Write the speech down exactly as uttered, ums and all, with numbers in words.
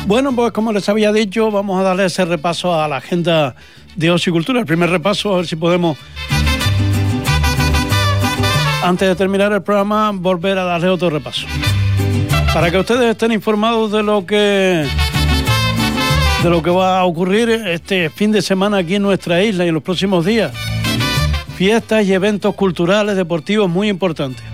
Bueno, pues como les había dicho, vamos a darle ese repaso a la agenda de ocio y cultura. El primer repaso, a ver si podemos, antes de terminar el programa, volver a darle otro repaso. Para que ustedes estén informados de lo que de lo que va a ocurrir este fin de semana aquí en nuestra isla y en los próximos días. Fiestas y eventos culturales, deportivos muy importantes.